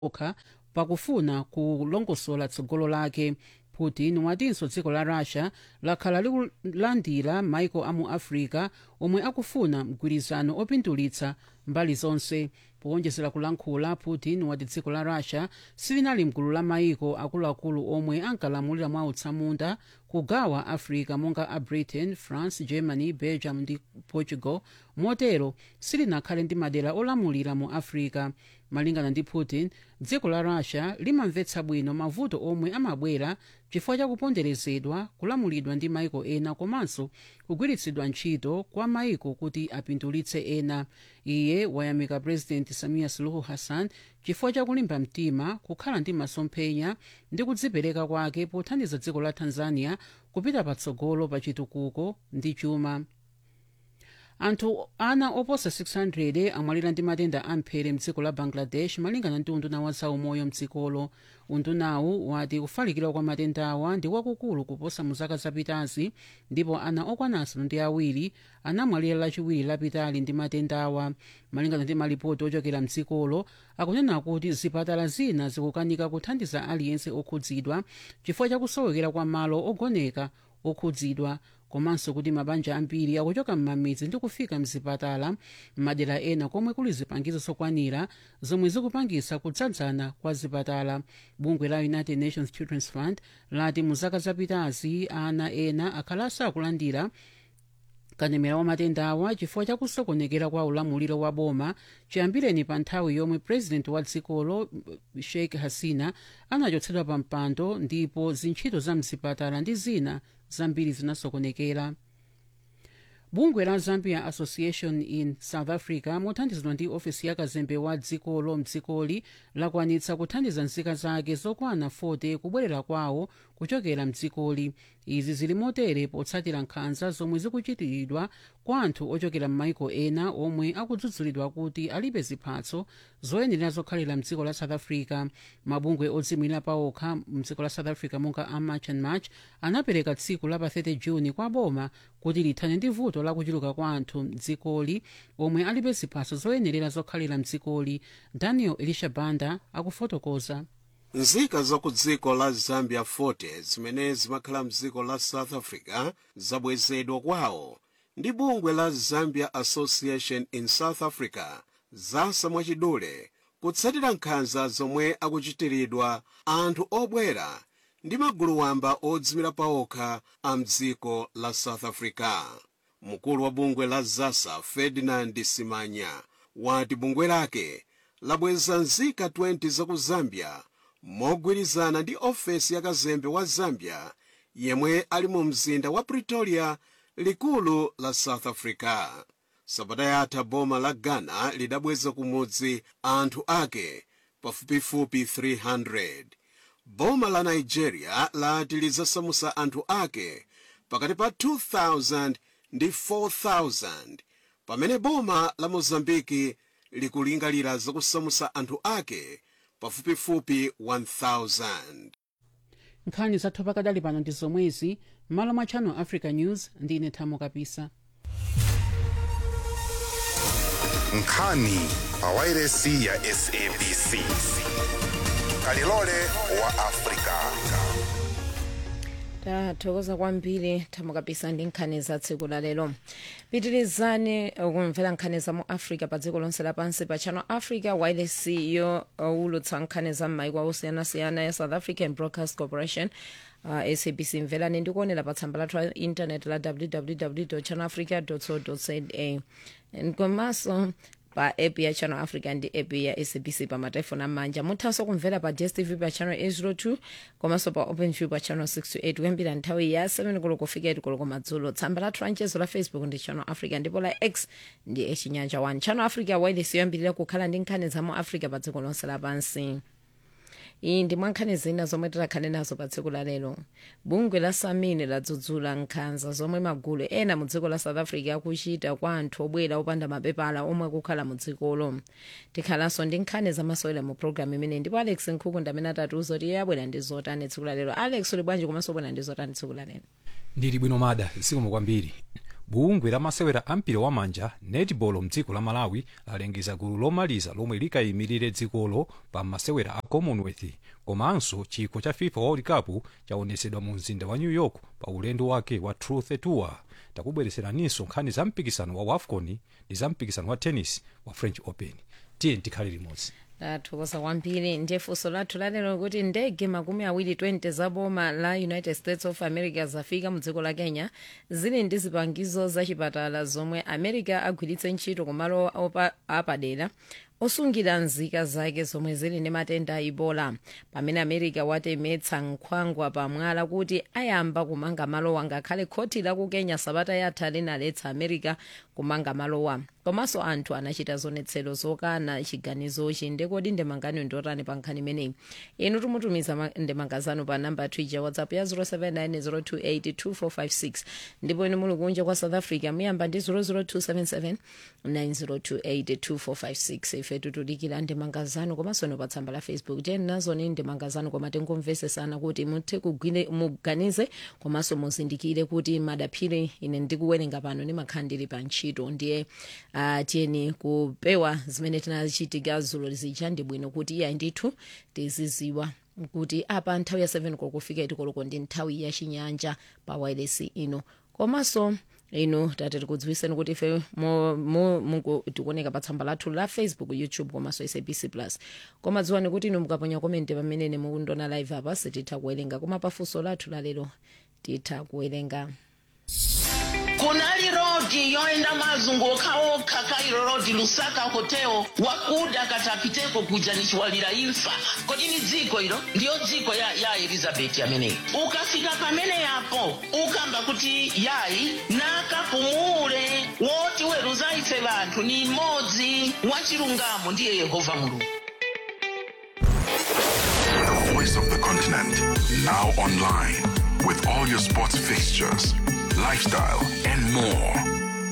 okha pakufuna kulongosola tsogolo lake. Putin watinso dziko la Russia lakhala likulandira maiko amu Africa omwe akufuna mgwirizano opindulitsa mbali zonse. Powonjezera kulankhula, Putin wati dziko la Russia silinali mgulu la maiko akuluakulu omwe ankalamulira mwa utsamunda kugawa Africa monga a Britain, France, Germany, Belgium ndi Portugal, motero silinakhale ndi madera olamulira mu Africa. Malingana ndi Putin, dziko la Russia limamvetsa bwino mavuto omwe amabwera chifukwa chakuponderezedwa kulamulidwa ndi maiko ena komanso kugwiritsidwa ntchito kwa maiko kuti apindulitse ena. Iye wayamika President Samia Suluhu Hassan chifukwa chakulimba mtima, kukhala ndi masomphenya ndi kudzipereka kwake pothandiza dziko la Tanzania kupita patsogolo pa chitukuko ndi chuma. Anthu ana oposa 600 amwalira ndi matenda amphere mdziko la Bangladesh malingana ndi unduna wa zaumoyo mdzikolo. Undunawu wati kufalikira kwa matendawa ndi wakukulu kuposa mu zaka zapitazi, ndipo ana okwana asanu ndi awiri anamwalira lachiwiri lapitali ndi matendawa. Malingana ndi malipoti ochokera mdzikolo akunena kuti zipatala zina zikukanika kuthandiza aliyense okhudzidwa chifukwa chakusowekera kwa malo ogoneka okhudzidwa, komanso kuti mabanja ambiri akuchoka m'mamidzi ndi kufika mzipatala m'madera ena komwe kuli zipangizo zokwanira zomwe zikupangisa kudzadzana kwa zipatala. Bungwe la United Nations Children's Fund lati mu zaka zapitazi ana ena akhala sakulandira katemera wa matendawa chifukwa chakusokonekera kwa ulamuliro wa boma, chiyambireni pa nthawi yomwe president wa dzikolo Sheikh Hasina anachotsedwa pa mpando, ndipo zintchito za mzipatala ndi zina zambiri zinasokonekera. Bungwe la Zambia Association in South Africa mothandizidwa ndi ofisi ya kazembe wa dzikolo mdzikoli lakwanitsa kuthandiza nzika zake zokwana 40 kubwerera kwawo kuchokera mdzikoli. Izi zili motere potsatira nkhanza zomwe zikuchitiridwa kwa anthu ochokera m'maiko ena omwe akudzudzulidwa kuti alibe ziphatso zoyenera zokhalira mdziko la South Africa. Mabungwe odzimira paokha mdziko la South Africa monga a March and March anapereka tsiku la pa 30 Juni kwa boma kuti lithane ndi vuto la kuchuluka kwa anthu mdzikoli omwe alibe ziphatso zoyenera zokhalira mdzikoli. Daniel Elisha Banda akufotokoza. Nzika za ku dziko la Zambia 40 zimene zimakhala mdziko la South Africa zabwezedwa kwawo ndi bungwe la Zambia Association in South Africa zasa mwachidule kutsatira nkhanza zomwe akuchitiridwa anthu obwera ndi magulu wamba odzimira paokha a mdziko la South Africa. Mkulu wa bungwe la ZASA Ferdinand Simanya wati bungwe lake labweza nzika 20 za ku Zambia mogwirizana ndi ofesi ya kazembe wa Zambia yemwe ali mu mzinda wa Pretoria, likulu la South Africa. Sabata yatha boma la Ghana lidabweza kumudzi anthu ake pafupifupi 300. Boma la Nigeria lati lizasamusa anthu ake pakati pa 2,000 ndi 4,000, pamene boma la Mozambiki likulingalira zakusamusa anthu ake pafupifupi 1,000. Nkhani zathu pakadali pano ndi zomwezi. Malo mwa Channel Africa News ndine Thamo Kapisa. Nkhani pawairesi ya SABC kalilole wa Afrika. Tathokoza kwambiri Thamo Kapisa ndi nkhani za tsiku la lero. Pitirizani kumvera nkhani za mu Africa pa dziko lonse lapansi pa Channel Africa wireless yo ulutsa nkhani za m'maiko osiyanasiyana ya South African Broadcast Corporation. SABC mverani ndi kuonera pa tsamba lathu la internet la www.channelafrica.co.za komanso pa app ya Channel Africa ndi app ya SABC pa matelefoni amanja. Muthanso kumvera pa DSTV pa channel 802 komanso pa OpenView pa channel 628 kuyambira nthawi ya 7 koloko kufika 8 koloko madzulo. Tsamba lathu lanchezo la Facebook ndi Channel Africa ndipo la X ndi Chinyanja 1. Channel Africa wireless yoyambirira kukhala ndi nkhani za mu Africa pa dziko lonse lapansi. Iyi ndi mwankhani zina zomwe tikhale nazo pa tsiku la lero. Bungwe la Samine ladzudzula nkhanza zomwe magulu ena mu dziko la South Africa akuchita kwa anthu obwera opanda mapepala omwe akukhala mu dzikolo. Tikhalanso ndi nkhani zamasewera mu programu imene ndipo Alex Nkhuku ndamene atatiuza kuti iye abwera ndi zotani tsiku la lero. Alex uli bwanji komanso ubwera ndi zotani tsiku la lero? Ndili bwino mada, zikomo kwambiri. bungwe la masewera ampira wamanja netball mdziko la malawi lalengeza gulu lomaliza lomwe likayimirire dzikolo pa masewera a commonwealth komanso chikho cha fifa world cup chaonetsedwa mu mzinda wa new york pa ulendo wake wa truth tour. Takubweretseraninso nkhani za mpikisano wa wafcon ndi za mpikisano wa tennis wa french open. tiye tikhale limodzi. Tathokoza kwambiri. Ndiye funso lathu lalero kuti ndege makumi awiri 20 za boma la United States of America zafika mu dziko la Kenya zili ndi zipangizo za chipatala zomwe America agwiritse ntchito kumalo apadera osungira nzika zake zomwe zili ndi matenda a Ebola, pamene America watemetsa nkhwangwa pamwala kuti ayamba kumanga malowa, ngakhale khoti la ku Kenya sabata yatha linaletsa America kumanga malowa. Komanso anthu anachita zonetsero zokana chiganizochi. Ndekodi ndemangani ndotani pa nkhani imeneyi? Inu tumutumiza ndemangazano pa namba Twitter WhatsApp ya 0790282456 ndipo inu muli kunja kwa South Africa muyamba ndi 0027790282456. Ife tutudikira ndemangazano komanso no pa tsamba la Facebook tena nazo ni ndemangazano koma tengomvesesana kuti muthe kugwire muganize komanso muzindikire kuti madaphiri ine ndikuwerenga pano ni makhandiri pa ntchito. Ndiye tieni kupewa zimene tinachitika zulo zija ndi bwino kuti iya ndithu tiziziwa kuti apa nthawi ya 7 kokufika itikoloko ndi nthawi ya chinyanja pa wireless ino. Komanso ino tatete kudziwiseni kuti ife tikuoneka pa tsamba lathu la Facebook, YouTube komanso SABC Plus. Koma dziwani kuti inu mukaponya komenti pamene mukundona live apa sititha kuwerenga, koma pafunso lathu lalero titha kuwerenga. Kunali rodi yoenda mazunguka oka Cairo Road Lusaka Hotel wakuda katapiteko kuja nichwalira imfa. Kodi ni dziko hilo? Ndio dziko ya Elizabeth ameneyi. Ukafika pamene yapo ukamba kuti yayi nakapumule woti weruza ife bantu ni modzi wachilungamo ndiye Yehova Mulungu. The voice of the continent, now online with all your sports fixtures, lifestyle and more.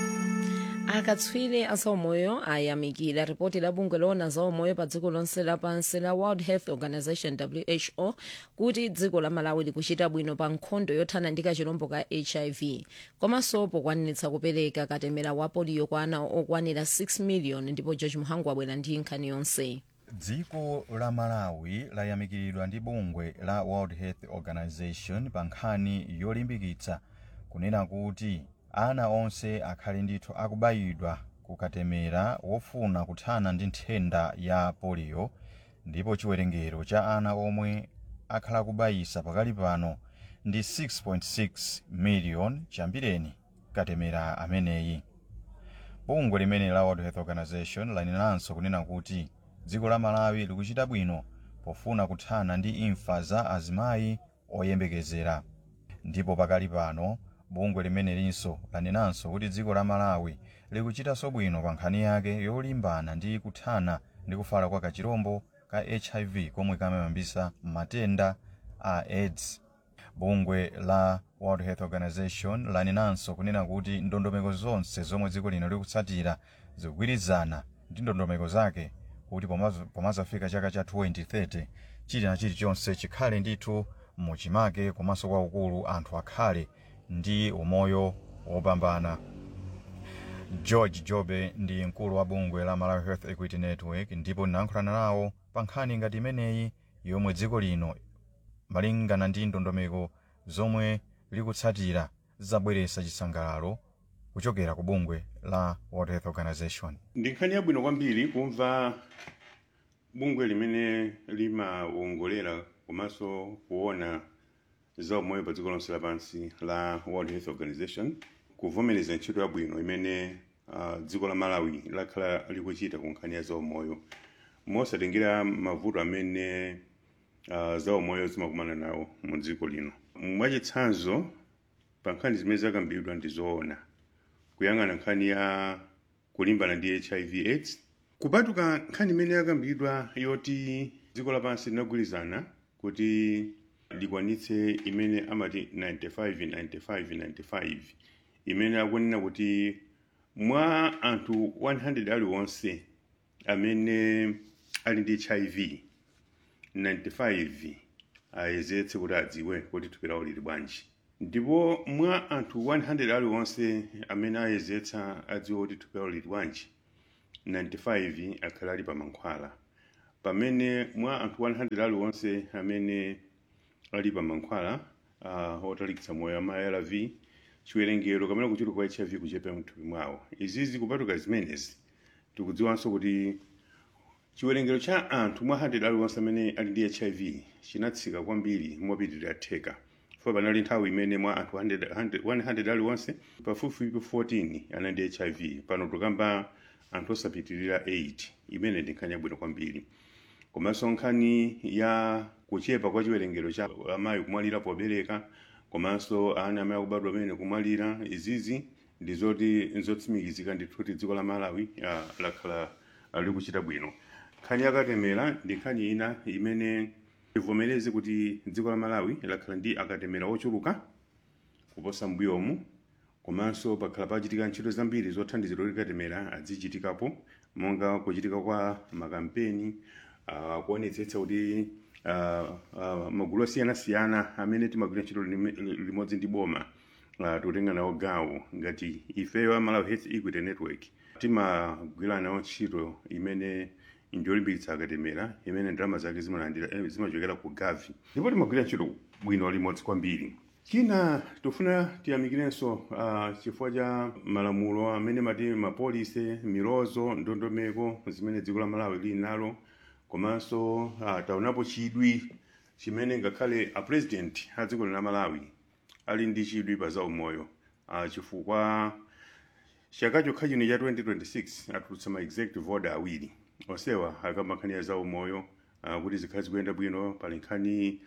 Akatswiri azaumoyo ayamikira ripoti la bungwe loona zaumoyo pa dziko lonse lapansi la World Health Organization WHO kuti dziko la Malawi likuchita bwino pa nkhondo yothana ndi kachirombo ka HIV, komanso pokwanitsa kupereka katemera wa polio kwa ana okwanira 6 million. Ndipo George Muhangu abwera ndi nkhani yonse. Dziko la Malawi layamikiridwa ndi bungwe la World Health Organization pa nkhani yolimbikitsa kunena kuti ana onse akhale ndithu akubayidwa kukatemera wofuna kuthana ndi nthenda ya polio, ndipo chiwerengero cha ana omwe akhala kubayisa pakali pano ndi 6.6 million chambireni katemera ameneyi. Bungwe limene la World Health Organization lanenanso kunena kuti dziko la Malawi likuchita bwino pofuna kuthana ndi imfa za azimayi oyembekezera, ndipo pakali pano bungwe limene linso lanenanso kuti dziko la Malawi likuchitanso bwino pa nkhani yake yolimbana ndi kuthana ndi kufala kwa kachirombo ka HIV komwe kamayambisa matenda a AIDS. Bungwe la World Health Organization lanenanso kunena kuti ndondomeko zonse zomwe dziko lino likutsatira zikugwirizana ndi ndondomeko zake kuti pomazafika chaka cha 2030 chili na chilichonse chikhale ndithu muchimake komanso kwa ukulu anthu akhale ndi umoyo wopambana. George Jobe ndi mkulu wa bungwe la Malawi Health Equity Network, ndipo ndinayankhulana nawo pa nkhani ngati imeneyi yomwe dziko lino malingana ndi ndondomeko zomwe likutsatira zabweretsa chisangalalo kuchokera ku bungwe la World Health Organization. Ndi nkhani yabwino kwambiri kumva bungwe limene limawongolera komanso kuona zaumoyo pa dziko lonse lapansi la World Health Organization kuvomereza ntchito yabwino imene dziko la Malawi lakhala likuchita ku nkhani ya zaumoyo, mosatengera mavuto amene zaumoyo zimakumana nawo mu dziko lino. Mwachitsanzo pa nkhani zimene zakambidwa ndi zoona, kuyang'ana nkhani ya kulimbana ndi HIV/AIDS, kupatuka nkhani imene yakambidwa yoti dziko lapansi linagwirizana kuti likwanitse imene amati 95 imene akunena kuti mwa anthu 100 aliwonse amene ali ndi HIV 95 ayezetse kuti adziwe kuti thupi lawo lili bwanji. ndipo mwa anthu 100 aliwonse amene ayezetsa adziwa kuti thupi lawo lili bwanji 95 akhala ali pa mankhwala, pamene mwa anthu 100 aliwonse amene ali pa mankhwala otalikitsa moyo ama ARV chiwerengero kamene kuchuluka kwa HIV kuchepa mthupi mwawo. Izizi kupatuka zimenezi tikudziwanso kuti chiwerengero cha anthu mwa 100 aliwonse amene ali ndi HIV chinatsika kwambiri mopitirira theka, fo panali nthawi imene mwa anthu 100 aliwonse pafupifupi 14 anali ndi HIV. Pano tukamba anthu osapitirira 8, imene ndi nkhani yabwino kwambiri. Komanso nkhani ya kuchepa kwa chiwerengero cha amayi kumwalira pobereka, komanso ana amayi akubadwa amene kumwalira, izizi ndi zoti nzotsimikizika ndithu kuti dziko la Malawi lakhala likuchita bwino. Nkhani yakatemera ndi nkhani ina imene ivomereze kuti dziko la Malawi lakhala ndi akatemera ochuluka kuposa mbuyomu, komanso pakhala pachitika ntchito zambiri zothandizira kuti katemera azichitikapo, monga kuchitika kwa makampeni kuonetsetsa kuti magulu osiyana-siyana amene timagwira ntchito limodzi ndi boma tutenga nawo gawo. Ngati ifeyo a Malawi Health Equity Network timagwira nawo ntchito imene ndiyolimbikitsa akatemera, imene ndalama zake zimachokera ku Gavi, ndipo timagwira ntchito bwino limodzi kwambiri. China tofuna tiyamikirenso chifukwa cha malamulo amene mati mapolisi, milozo, ndondomeko zimene dziko la Malawi lili nalo, komanso taonapo chidwi chimene ngakhale a president a dziko la Malawi ali ndi chidwi pa za umoyo, chifukwa chaka chokha chino cha 2026 atulutsa ma executive order awiri onsewa akamba nkhani ya za umoyo kuti zikhale zikuyenda bwino. Pali nkhani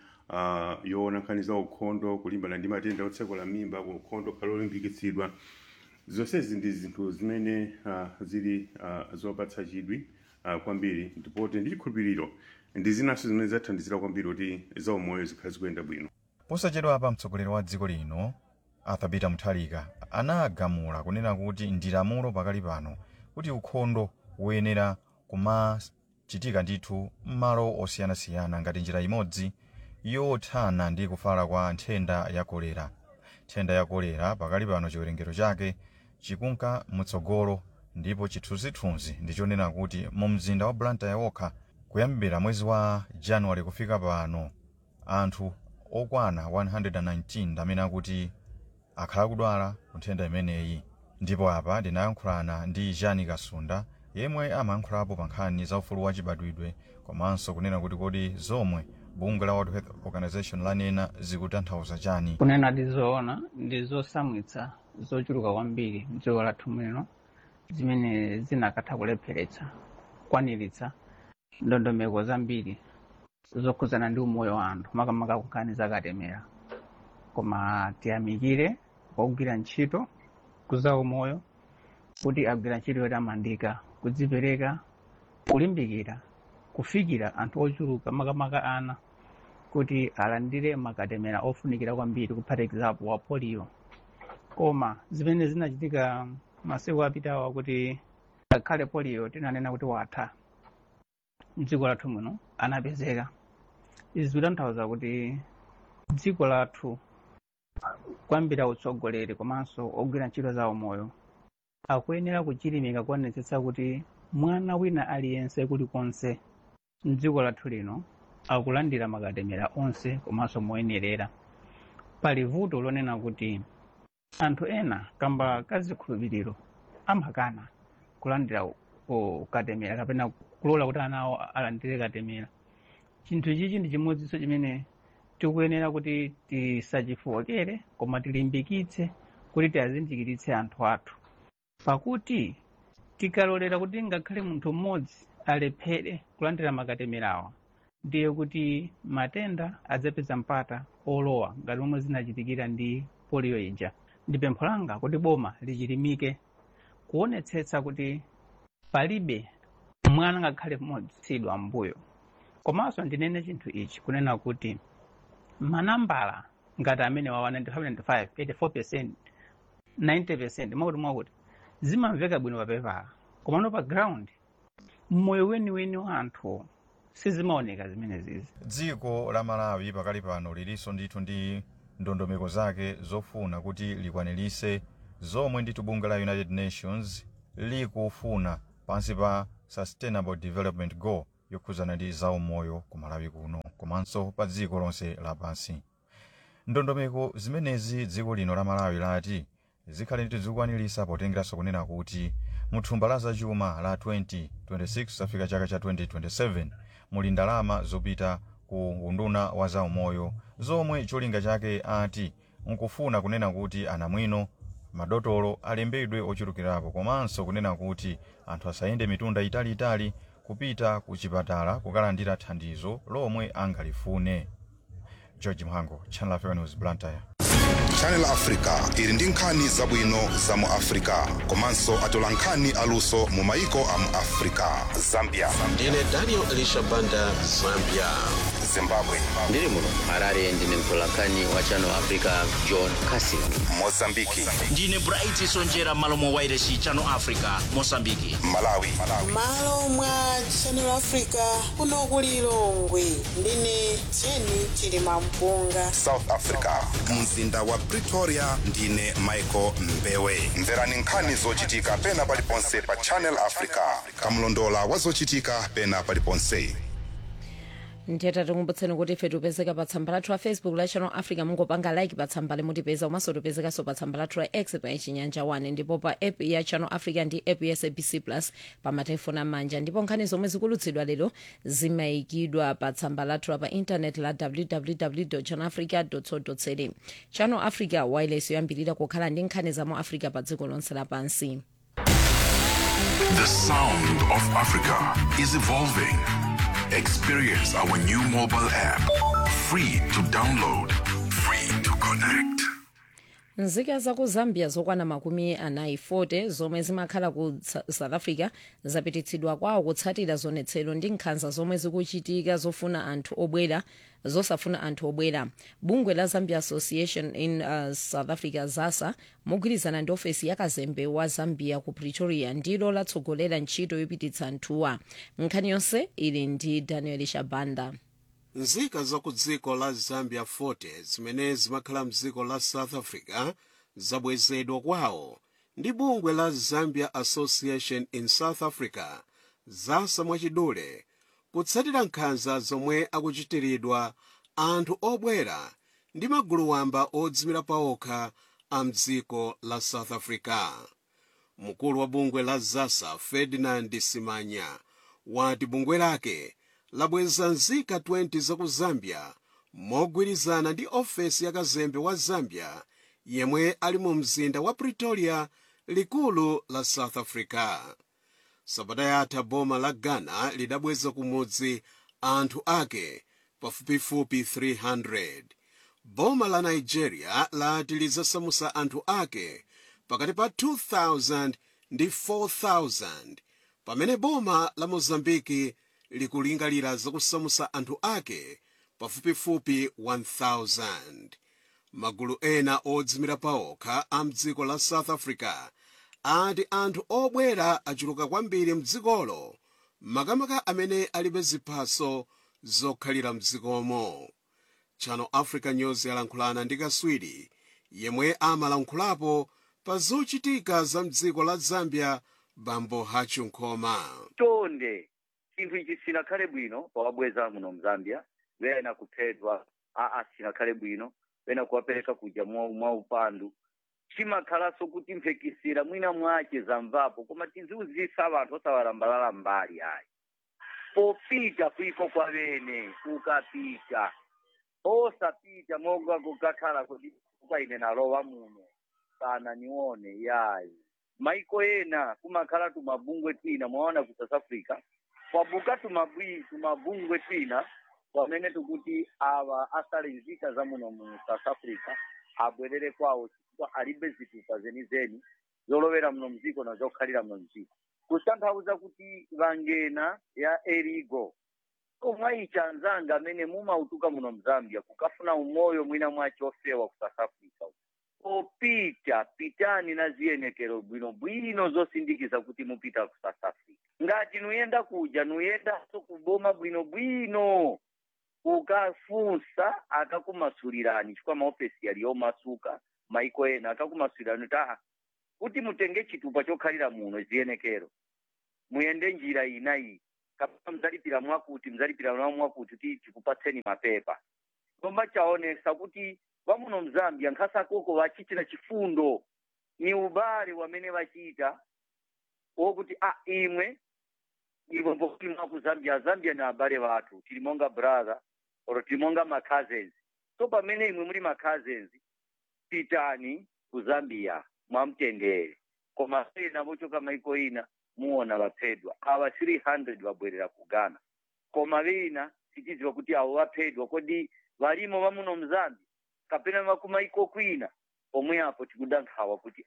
yoona nkhani za ukhondo, kulimbana ndi matenda otsekula mimba, ukhondo khala olimbikitsidwa. Zonsezi ndi zinthu zimene zili zopatsa chidwi kwambiri, ndipo ndi chikhulupiriro ndi zinanso zimene zathandizira kwambiri kuti za umoyo zikhale zikuyenda bwino. Posachedwa apa mtsogoleri wa dziko lino Arthur Peter Mutharika anagamula kunena kuti ndi lamulo pakali pano kuti ukhondo uyenera kumachitika ndithu m'malo osiyanasiyana ngati njira imodzi yothana ndi kufala kwa nthenda ya kolera. Nthenda ya kolera pakali pano chiwerengero chake chikunka mutsogolo, ndipo chithunzithunzi ndichonena kuti mu mzinda wa Blantyre wokha kuyambira mwezi wa Januwale kufika pano anthu okwana 119 amene akuti akhala kudwala nthenda imeneyi. Ndipo apa ndinayankhulana ndi Jani Kasunda yemwe amayankhulapo pa nkhani za ufulu wachibadwidwe, komanso kunena kuti kodi zomwe bungwe la World Health Organization lanena zikutanthauza chani. Kunena ndizoona ndizosamwitsa zochuluka kwambiri mdziko lathu muno zimene zinakatha kulepheretsa kwaniritsa ndondomeko zambiri zokhuzana ndi umoyo wa anthu, makamaka kunkhani zakatemera. Koma tiyamikire ogwira ntchito kuza umoyo kuti agwira ntchito yotamandika, kudzipereka, kulimbikira, kufikira anthu ochuluka makamaka ana kuti alandire makatemera ofunikira kwambiri, kuphatikizapo wa polio. Koma zimene zinachitika masiku apitawa kuti akhale polio tinanena kuti watha mdziko lathu muno anapezeka. Izi zitanthauza kuti dziko lathu kwambira utsogoleri komanso ogwira ntchito za umoyo akuyenera kuchilimika kuonetsetsa kuti mwana wina aliyense kulikonse mdziko lathu lino akulandira makatemera onse komanso moyenerera. Pali vuto lonena kuti anthu ena kamba kazikhulupiriro amakana kulandira katemera kapena kulola kuti ana awo alandire katemera. Chinthu ichi ndi chimodzinso chimene tikuyenera kuti tisachifokere koma tilimbikitse kuti tiazindikiritse anthu athu, pakuti tikalolera kuti ngakhale munthu mmodzi alephere kulandira makatemerawa ndiye kuti matenda adzapeza mpata olowa ngati momwe zinachitikira ndi polio ija. Ndi pempho langa kuti boma lichilimike kuonetsetsa kuti palibe mwana ngakhale mmodzi sidwa mbuyo. Komanso ndinene chinthu ichi kunena kuti manambala ngati amene wa 95, 84%, 90% mwakuti zimamveka bwino papepala, komano pa ground mmoyo weniweni wa anthu sizimaoneka zimene zizi. Dziko la Malawi pakali pano lilinso ndithu ndi ndondomeko zake zofuna kuti likwanirise zomwe ndithu bungwe la United Nations likufuna pansi pa Sustainable Development Goal yokhuzana ndi zaumoyo ku Malawi kuno komanso pa dziko lonse lapansi. Ndondomeko zimenezi dziko lino la Malawi lati zikhale ndi zikwanirisa potengeranso kunena kuti muthumba la zachuma la 2026 safika chaka cha 2027 muli ndalama zopita ku unduna wa zaumoyo zomwe cholinga chake ati nkufuna kunena kuti anamwino madotolo alembedwe ochulukirapo komanso kunena kuti anthu asayende mitunda italiitali kupita ku chipatala kukalandira thandizo lomwe angalifune. George Mhango, Channel Africa News, Blantyre. Channel Africa ili ndi nkhani zabwino za mu Africa komanso atola nkhani aluso mu maiko a mu Africa. Zambia ndine Daniel Elisha Banda, Zambia. Zimbabwe ndiri muno Harare ndine mtolankhani wa Channel Africa John Cassidy. Mozambiki ndine Bright Sonjera malomo wairesi Channel Africa Mozambiki. Malawi malo mwa Channel Africa kuno ku Lilongwe ndine Jenny Chilima Mpunga. South Africa mzinda wa Pretoria ndine Michael Mbewe. Mverani nkhani zochitika pena paliponse pa Channel Africa, kamlondola wa zochitika pena paliponse. Ndiyeta tikumbutseni kuti ife tipezeka pa tsamba lathu la Facebook la Channel Africa, mungopanga like pa tsamba limutipeza komanso tipezekanso pa tsamba lathu la X pa Chinyanja 1 ndipo pa app ya Channel Africa ndi app ya SABC Plus pa matelefoni amanja, ndipo nkhani zomwe zikulutsidwa lero zimayikidwa pa tsamba lathu la pa internet la www.channelafrica.co.za. Channel Africa wireless yoyambirira kukhala ndi nkhani za mu Africa pa dziko lonse lapansi. The sound of Africa is evolving. Experience our new mobile app. Free to download, free to connect. Nzika za ku Zambia zokwana makumi anayi 40 zomwe zimakhala ku South Africa zapititsidwa kwawo kutsatira zonetsero ndi nkhanza zomwe zikuchitika zosafuna anthu obwera. Bungwe la Zambia Association in South Africa ZASA mogwirizana ndi ofesi ya kazembe wa Zambia ku Pretoria ndilo latsogolera ntchito yopititsa anthuwa. Nkhani yonse ili ndi Daniel Shabanda. Nzika za ku dziko la Zambia 40 zimene zimakhala mdziko la South Africa zabwezedwa kwawo ndi bungwe la Zambia Association in South Africa ZASA mwachidule kutsatira nkhanza zomwe akuchitiridwa anthu obwera ndi magulu wamba odzimira paokha a mdziko la South Africa. Mkulu wa bungwe la ZASA Ferdinand Simanya wati bungwe lake labweza nzika 20 za ku Zambia mogwirizana ndi ofesi ya kazembe wa Zambia yemwe ali mu mzinda wa Pretoria, likulu la South Africa. Sabata yatha boma la Ghana lidabweza kumudzi anthu ake pafupifupi 300. Boma la Nigeria lati lizasamusa anthu ake pakati pa 2,000 ndi 4,000, pamene boma la Mozambiki likulingalira zakusamusa anthu ake pafupifupi 1,000. Magulu ena odzimira paokha a mdziko la South Africa ati anthu obwera achuluka kwambiri mdzikolo, makamaka amene alibe ziphaso zokhalira mdzikomo. Channel Africa News yalankhulana ndi kaswiri yemwe amalankhulapo pa zochitika za mdziko la Zambia, Bambo Hachu Nkhoma. Tonde chinthu ichi sinakhale bwino pawabweza muno mzambia wena kuphedwa sinakhale bwino wena kuwapereka kuja mwa upandu chimakhalaso kuti mphekisira mwina mwache zamvapo koma tiziuzisa abantu osawalambalala mbali ayi popita kuiko kwa wene ukapita osapita moga kukakhala kuti kwa ine nalowa muno sana nione yayi maiko ena kumakhala tumabungwe twina mwaona ku South Africa kwabuka tumabungwe twina wamene tukuti awa asale nzika za muno mu South Africa abwerere kwawo chifukwa alibe zitupa zenizeni zolowera muno mziko na zokhalira muno mziko kutanthauza kuti vangena ya erigo omwayicha nzanga amene mumautuka muno mzambia kukafuna umoyo mwina mwacho ofewa ku South Africa opita pitani na ziyenekero bwino zosindikiza kuti mupita ku South Africa ngati nuyenda kuja nuyenda so kuboma bwino mukafunsa akakumasulirani chifukwa maofesi yali omasuka maiko ena akakumasulirani kuti mutenge chitupa chokhalira muno ziyenekero muyende njira inayi kapena mzalipira mwakuti kuti tikupatseni mapepa koma chaonesa kuti vamuno mzambia nkhasa koko vachitira chifundo ni ubale wamene vachita wokuti imwe mbokuti mwaku zambia na abale vathu tili monga brother or tili monga ma cousins. So pamene imwe muli ma cousins pitani ku Zambia mwamtendere koma ena vochoka maiko ina muona vaphedwa awa 300 vabwerera ku Ghana koma vina tichidziwa kuti awo vaphedwa kodi valimo vamuno mzambia kapena vakumaiko kwina omwe apo tikudankhawa kuti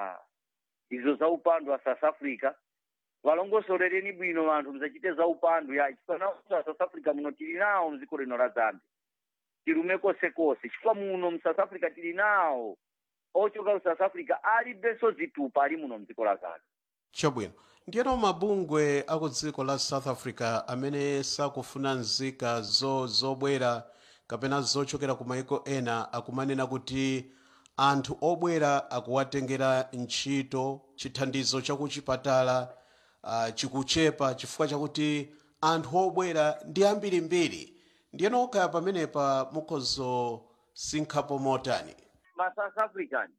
izo za upandu wa South Africa valongosorereni bwino vanthu mzachite za upandu ya chifana South Africa muno tili nawo mziko lino la Zambia tilume kose chifukwa muno mu South Africa tili nawo ochoka ku South Africa ali beso zitupa ali muno mziko la Zambia. Chabwino ndiyeno mabungwe aku dziko la South Africa amene sakufuna nzika zobwera kapena zochokera ku maiko ena akumanena kuti anthu obwera akuwatengera ntchito chithandizo chakuchipatala chikuchepa chifukwa chakuti anthu obwera ndi ambirimbiri ndiyeno kaya pamenepa mukhozo sinkhapo motani ma South African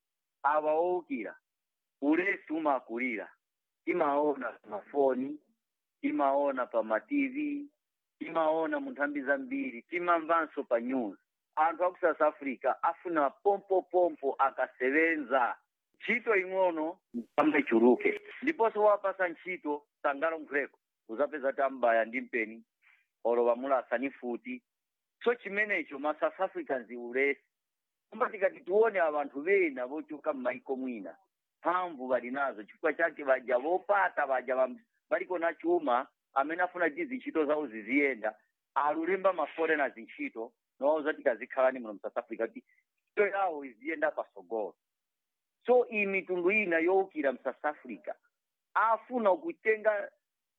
awaokira ulesi umakulira imaona pa mafoni imaona pa ma TV imaona munthambi zambiri timamvanso pa news anthu aku South Africa afuna pompo akasevenza ntchito ing'ono mpaka churuke ndiponso wapasa ntchito sangalo mgreko uzapeza tambaya ndi mpeni olo vamulasa ni futi so chimenecho ma South Africans ulesi koma tikati tuone abantu bena vochoka maiko mwina mphamvu vali nazo chifukwa chake vaja vopata vaja valiko na chuma amene afuna tizi ntchito zawo ziziyenda alulemba ma foreigners ntchito noza tikazikhalani muno mu South Africa kuti ntchito yawo iziyenda pasogolo. So imitundu ina youkira mu South Africa afuna kutenga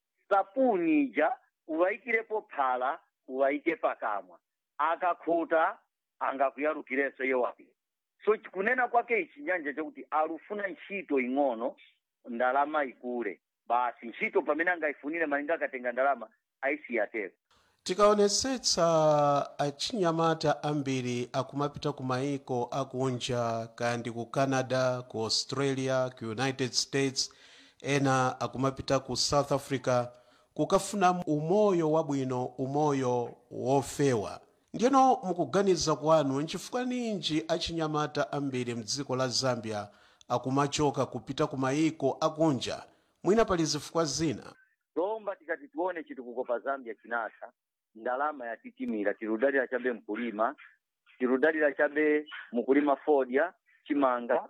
sapuni ija uwaikirepo phala uwaike pakamwa akakhuta angakuyarukireso yowapi. So kunena kwake ichinyanja chakuti alufuna ntchito ing'ono ndalama ikule basi ntchito pamene angaifunire malinga akatenga ndalama aisiyateko. Tikaonetsetsa achinyamata ambiri akumapita ku maiko akunja kandi ku Canada, ku Australia, ku United States, ena akumapita ku South Africa kukafuna umoyo wabwino, umoyo wofewa. Ndiyeno mukuganiza kwanu nchifukwa ninji achinyamata ambiri mdziko la Zambia akumachoka kupita ku maiko akunja mwina pali zifukwa zina? Lomba tikati tuone chitu kukopa Zambia chinasa ndalama ya titimira tirudalira chabe mkulima tirudalira chabe mkulima fodia chimanga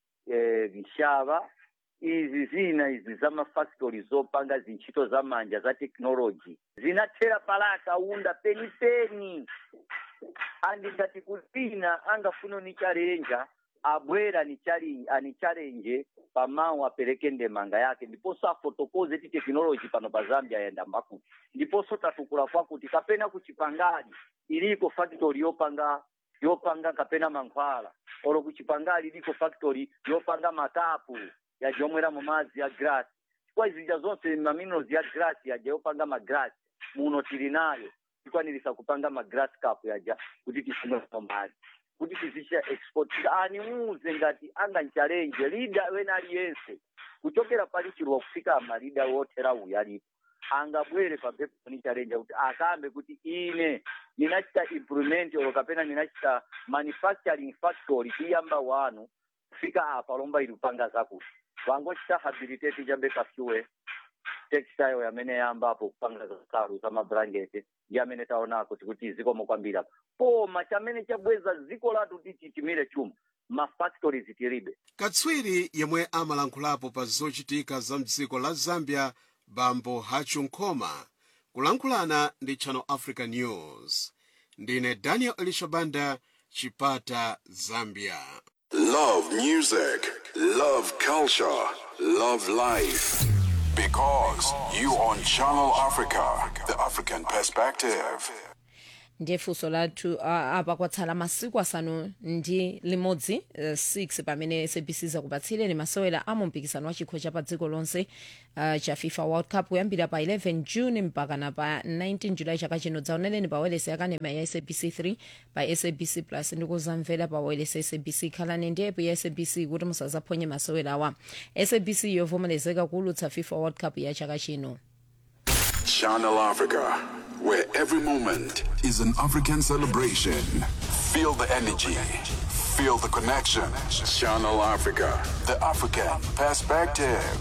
vishava izi zina izi zama factory zopanga zinchito za manja za technology zinatera palaka unda peni andi ngati kupina angafuno ni challenge abwera ni challenge pamao apeleke ndemanga yake ndiposo afotokoze ti technology pano pa Zambia yenda mbaku ndiposo tatukula kwa kuti kapena kuchipangali iliko factory yopanga kapena mankhwala olo kuchipangali iliko factory yopanga makapu ya jomwera mu mazi ya glass kwa izija zonse ma minerals ya glass ya yopanga ma glass muno tilinayo tikwanirisa kupanga ma glass cup yaja kuti tifunge pambali kuti tizisha export ani muuze ngati anga challenge leader wena aliyense kuchokera pali chirwa kufika amalida wotera uyalipo angabwere pa pepo ni challenge kuti akambe kuti ine ninachita implement olo kapena ninachita manufacturing factory kiyamba wanu kufika apa lomba ilupanga zakuti wangochita habilitate jambe kafiwe textile yamene yamba hapo kupanga za saru za mablanketi yamene taonako kuti ziko mokwambira poma chamene chabweza ziko latu tichitimire chuma ma factories tiribe. Katswiri yemwe amalankhulapo pa zochitika za mdziko la Zambia Bambo Hachu Nkhoma kulankhulana ndi Channel Africa News. Ndine Daniel Elishabanda, Chipata, Zambia. Love music, love culture, love life. Because you on Channel Africa, the African perspective. ndiye funso lathu apa kwatsala masiku asanu ndi limodzi 6 pamene SABC zakupatsireni masewera a mumpikisano wa chikho cha pa dziko lonse cha FIFA World Cup kuyambira pa 11 June mpaka na pa 19 July chaka chino. Dzaoneleni pa wireless yakanema ya SABC 3 pa SABC Plus ndi kuzamvera pa wireless SABC. khalani ndi app ya SABC kuti musazaphonye masewera awa. SABC yovomerezeka kuulutsa FIFA World Cup ya chaka chino. Channel Africa, where every moment is an African celebration. Feel the energy, feel the connection. Channel Africa, the African perspective.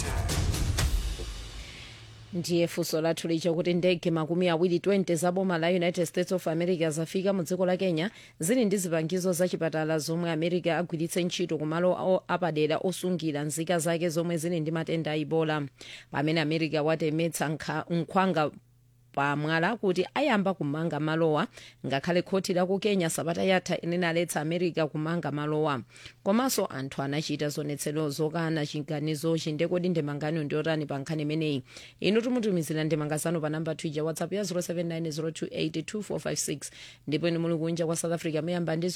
Ndiye funso lathu licha kuti ndege makumi awiri 20 za boma la United States of America zafika mu dziko la Kenya zili ndi zipangizo zachipatala zomwe America agwiritse ntchito kumalo apadera osungira nzika zake zomwe zili ndi matenda a Ebola. Pamene America watemetsa nkhwanga pamwala kuti ayamba kumanga malowa, ngakhale khoti la ku Kenya sabata yatha inaletsa America kumanga malowa. Komanso anthu anachita zonetselo zokana chiganizo chindekodi ndemangano ndiotani pa nkhani imeneyi. Inu tumutumizira ndemangazano pa namba Twitter WhatsApp ya 0790282456 ndipo inu muli kunja kwa South Africa muyamba ndi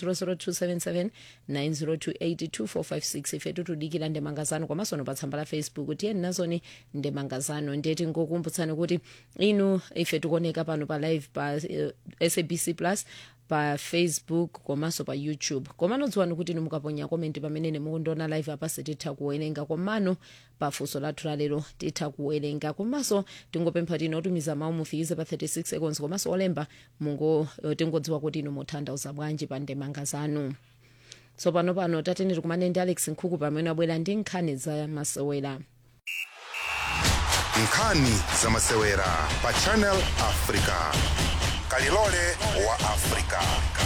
0027790282456. ife tutudikira ndemangazano komanso no pa tsamba la Facebook tiyeni nazoni ndemangazano. ndeti ngokumbutsani kuti inu ife tikuoneka pano pa live pa SABC Plus pa Facebook komanso pa YouTube. Komano dziwani kuti inu mukaponya comment pamene mukundiona live apa sititha kuwerenga, komano pa funso lathu lalero titha kuwerenga. Komanso tingopempha tino otumiza mawu mufikize pa 36 seconds komanso olemba tingodziwa kuti inu mutanthauza bwanji pa ndemangazano. So pano tatene tikumane ndi Alex Nkhuku pamene abwera ndi nkhani za masewera. Nkhani za masewera pa Channel Africa. Kalilole wa Africa.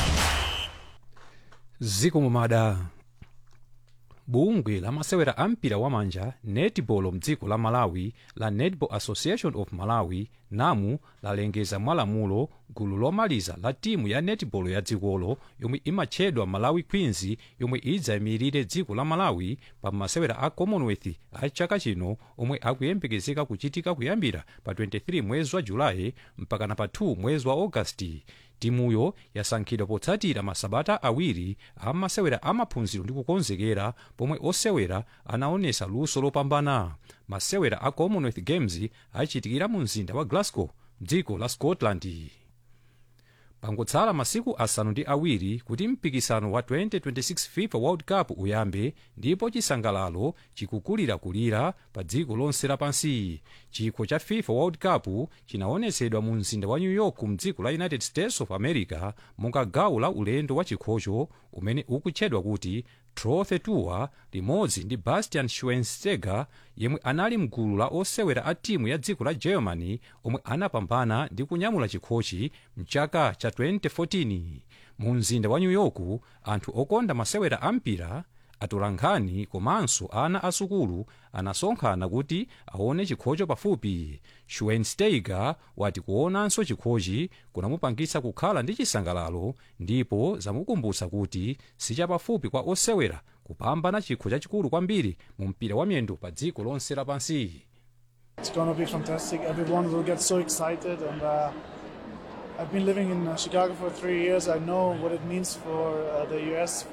zikumumada bungwe la masewera ampira wamanja netball mdziko la Malawi la Netball Association of Malawi namu lalengeza mwalamulo gulu lomaliza la timu ya netball ya dzikolo yomwe imatchedwa Malawi Queens yomwe idzayimirire dziko la Malawi pa masewera a Commonwealth a chaka chino omwe akuyembekezeka kuchitika kuyambira pa 23 mwezi wa Julayi mpaka na pa 2 mwezi wa Augasti. timuyo yasankhidwa potsatira masabata awiri a masewera amaphunziro ndi kukonzekera pomwe osewera anaonesa luso lopambana. masewera a Commonwealth Games achitikira mu mzinda wa Glasgow dziko la Scotland. pangotsala masiku asanu ndi awiri kuti mpikisano wa 2026 FIFA World Cup uyambe, ndipo chisangalalo chikukulirakulira pa dziko lonse lapansi. chikho cha FIFA World Cup chinaonetsedwa mu mzinda wa New York mdziko la United States of America monga gawo la ulendo wa chikhocho umene ukutchedwa kuti Trophy Tour limodzi ndi Bastian Schweinsteiger yemwe anali mgulu la osewera a timu ya dziko la Germany omwe anapambana ndi kunyamula chikhochi mchaka cha 2014. mu mzinda wa New York anthu okonda masewera ampira, atolankhani komanso ana asukulu anasonkhana kuti aone chikhocho pafupi. Schweinsteiger wati kuonanso chikhochi kunamupangitsa kukhala ndi chisangalalo ndipo zamukumbutsa kuti sichapafupi kwa osewera kupambana chikho chachikulu kwambiri mu mpira wa miyendo pa dziko lonse lapansi. It's going to be fantastic. Everyone will get so excited, and I've been living in Chicago for 3 years. I know what it means for the US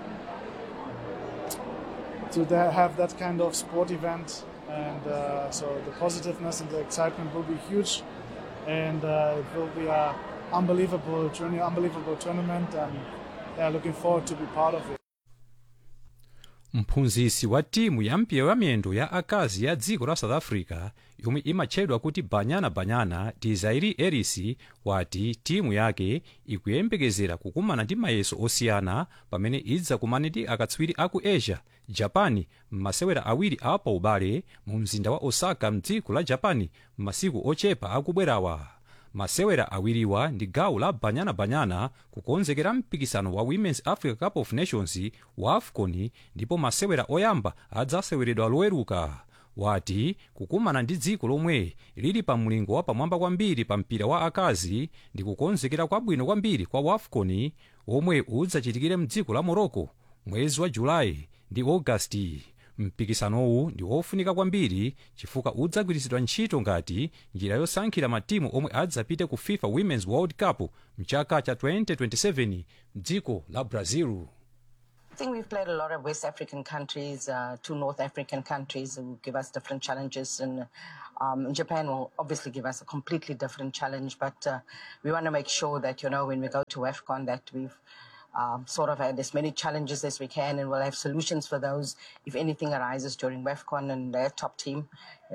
to have that kind of sport event, and so the positiveness and the excitement will be huge, and it will be an unbelievable journey, unbelievable tournament, and looking forward to be part of it. mphunzitsi wa timu ya mpira wa miyendo ya akazi ya dziko la South Africa yomwe imatchedwa kuti Banyana Desiree Ellis wati timu yake ikuyembekezera kukumana ndi mayeso osiyana pamene idzakumane ndi akatswiri aku Asia, Japan m'masewera awiri apa ubale mu mzinda wa Osaka mdziko la Japan m'masiku ochepa akubwerawa. masewera awiriwa ndi gawo la Banyana kukonzekera mpikisano wa Women's Africa Cup of Nations wa AFCON, ndipo masewera oyamba adzaseweredwa loweruka. wati kukumana ndi dziko lomwe lili pa mlingo wa pamwamba kwambiri pa mpira wa akazi ndi kukonzekera kwabwino kwambiri kwa AFCON omwe udzachitikire mdziko la Morocco mwezi wa Julayi ndi Augasti. mpikisanowu ndi wofunika kwambiri chifukwa udzagwiritsidwa ntchito ngati njira yosankhira matimu omwe adzapite ku fifa women's world cup mchaka cha 2027 mdziko la brazil. I think we've played a lot of West African countries, 2 North African countries who give us different challenges. And Japan will obviously give us a completely different challenge. But we want to make sure that, when we go to AFCON, that we've sort of had as many challenges as we can, and we'll have solutions for those if anything arises during AFCON. And their top team,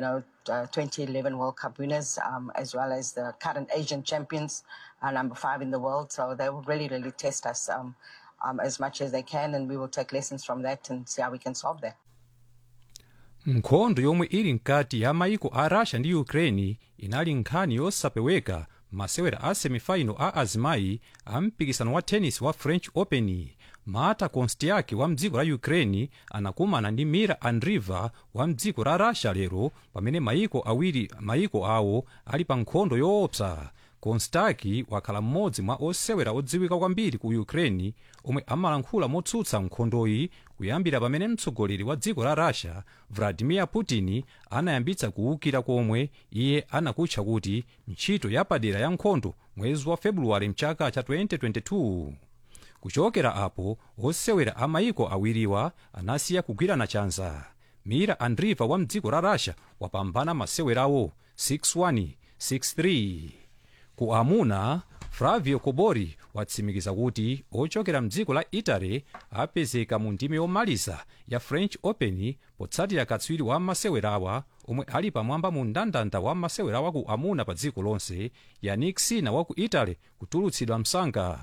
2011 World Cup winners, as well as the current Asian champions, number 5 in the world. So they will really, really test us as much as they can, and we will take lessons from that and see how we can solve that. nkhondo yomwe ili mkati ya maiko a russia ndi ukraine inali nkhani yosapeweka masewera a semifinal a azimayi a mpikisano wa tennis wa french open. Marta Konstiaki wa mdziko la ukraine anakumana ndi Mira Andreeva wa mdziko la russia lero pamene maiko awo ali pa nkhondo yoopsa. Konstaki wakhala mmodzi mwa osewera odziwika kwambiri ku ukraine omwe amalankhula motsutsa nkhondoyi kuyambira pamene mtsogoleri wa dziko la russia Vladimir Putin anayambitsa kuwukira komwe iye anakutcha kuti ntchito yapadera ya nkhondo mwezi wa februwale mchaka cha 2022. kuchokera apo osewera a maiko awiriwa anasiya kugwirana chanza. Mira Andreeva wa mdziko la russia wapambana masewerawo 6-1 6-3. ku amuna Flavio Kobori watsimikiza kuti ochokera mdziko la Italy apezeka mu ndime yomaliza ya French Open potsatira katswiri wa masewerawa omwe ali pamwamba mu ndandanda wa masewerawa ku amuna pa dziko lonse Yannick Sinner wa ku Italy kutulutsidwa msanga.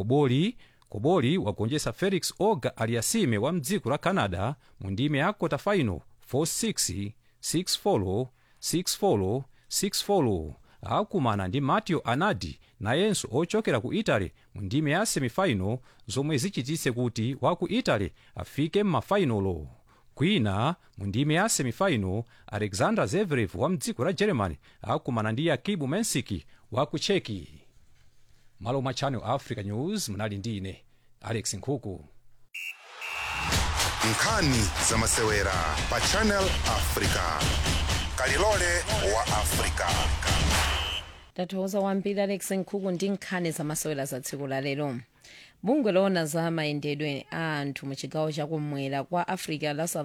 Kobori wagonjetsa Felix Auger Aliassime wa mdziko la Canada mu ndime ya quarter final 4-6 6-4 6-4 6-4. akumana ndi Matteo Anadi nayenso ochokera ku Italy mu ndime ya semifinal zomwe zichititse kuti wa ku Italy afike m'mafainolo. kwina mu ndime ya semifinal Alexander Zverev wa mdziko la Germany akumana ndi Jakub Mensik wa ku Czech. malo mwa Channel Africa News munali ndi ine Alex Nkhuku. nkhani za masewera pa Channel Africa. Kalilole wa Africa. tathokoza kwambiri Alex Nkhuku ndi nkhani za masewera za tsiku la lero. bungwe loona za mayendedwe a anthu mu chigawo chakumwera kwa Africa la South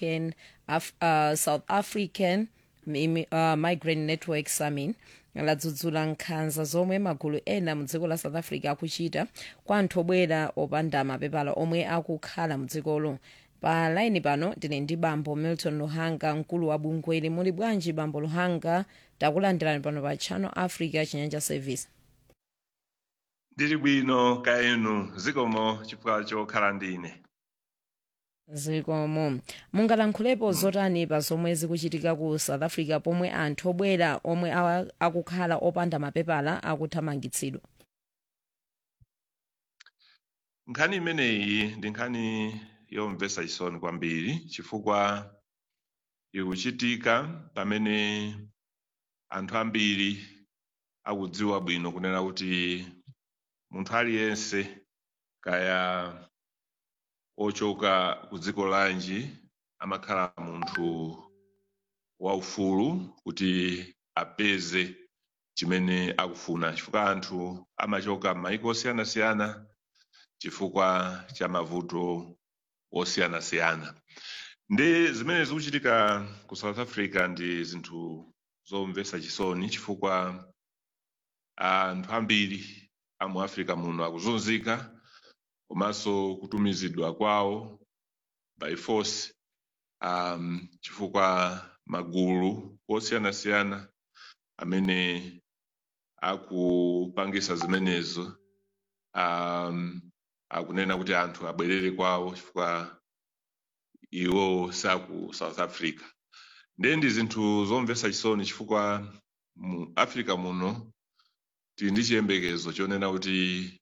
African Migrant Network Summit ladzudzula nkhanza zomwe magulu ena mu dziko la South Africa akuchita kwa anthu obwera opanda mapepala omwe akukhala mu dzikolo. pa laini pano tili ndi bambo Milton Luhanga, mkulu wa bungweli. muli bwanji bambo Luhanga? takulandirani pano pa Channel Africa Chinyanja Service. ndili bwino kaenu zikomo chifukwa chokhala ndine. zikomo mungalankhulepo zotani pa zomwe zikuchitika ku South Africa pomwe anthu obwera omwe akukhala opanda mapepala akuthamangitsidwa? nkhani imeneyi ndi nkhani yomvetsa chisoni kwambiri chifukwa ikuchitika pamene anthu ambiri akudziwa bwino kunena kuti munthu aliyense kaya ochoka ku dziko lanji amakhala munthu waufulu kuti apeze chimene akufuna chifukwa anthu amachoka m'mayiko osiyanasiyana chifukwa cha mavuto osiyanasiyana. ndi zimene zikuchitika ku South Africa ndi zinthu zomvetsa chisoni chifukwa anthu ambiri amu Africa muno akuzunzika komanso kutumizidwa kwawo by force chifukwa magulu osiyanasiyana amene akupangisa zimenezo akunena kuti anthu abwerere kwawo chifukwa iwo saku South Africa. ndi zinthu zomvetsa chisoni chifukwa mu Africa muno tili ndi chiyembekezo chonena kuti